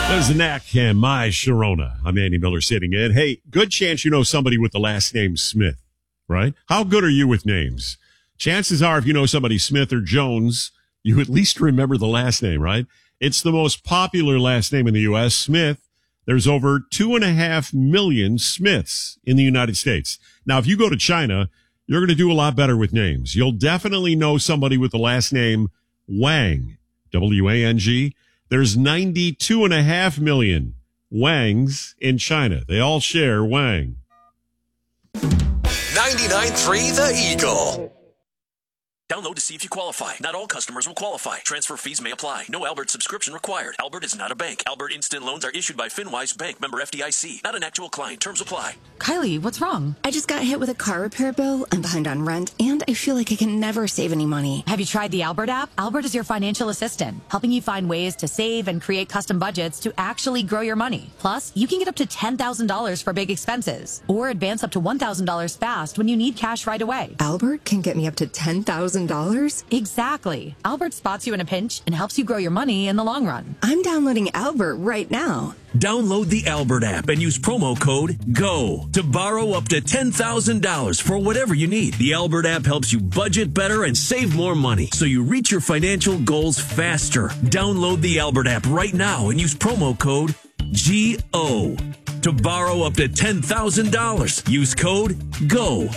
There's Knack and My Sharona. I'm Andy Miller sitting in. Hey, good chance you know somebody with the last name Smith, right? How good are you with names? Chances are if you know somebody Smith or Jones, you at least remember the last name, right? It's the most popular last name in the U.S., Smith. There's over 2.5 million Smiths in the United States. Now, if you go to China, you're going to do a lot better with names. You'll definitely know somebody with the last name Wang, W-A-N-G. There's 92.5 million Wangs in China. They all share Wang. 99.3 The Eagle. Download to see if you qualify. Not all customers will qualify. Transfer fees may apply. No Albert subscription required. Albert is not a bank. Albert Instant Loans are issued by FinWise Bank, member FDIC. Not an actual client. Terms apply. Kylie, what's wrong? I just got hit with a car repair bill. I'm behind on rent, and I feel like I can never save any money. Have you tried the Albert app? Albert is your financial assistant, helping you find ways to save and create custom budgets to actually grow your money. Plus, you can get up to $10,000 for big expenses, or advance up to $1,000 fast when you need cash right away. Albert can get me up to $10,000? Exactly. Albert spots you in a pinch and helps you grow your money in the long run. I'm downloading Albert right now. Download the Albert app and use promo code GO to borrow up to $10,000 for whatever you need. The Albert app helps you budget better and save more money so you reach your financial goals faster. Download the Albert app right now and use promo code GO to borrow up to $10,000. Use code GO